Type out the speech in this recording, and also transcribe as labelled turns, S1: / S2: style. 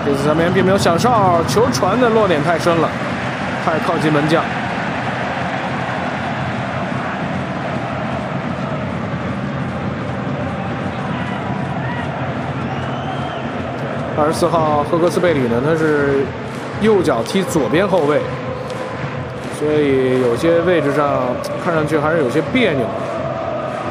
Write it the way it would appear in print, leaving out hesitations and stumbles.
S1: 这次上面并没有响哨，球传的落点太深了，太靠近门将。24号赫格斯贝里呢，他是右脚踢左边后卫，所以有些位置上看上去还是有些别扭。